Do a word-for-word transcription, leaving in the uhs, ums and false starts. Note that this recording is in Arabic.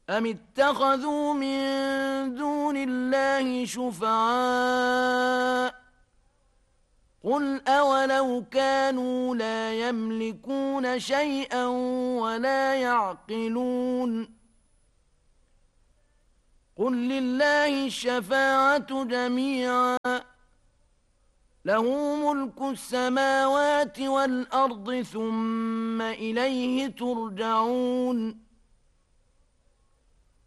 أم اتخذوا من دون الله شفعاء قل أولو كانوا لا يملكون شيئا ولا يعقلون قل لله الشفاعة جميعا له ملك السماوات والأرض ثم إليه ترجعون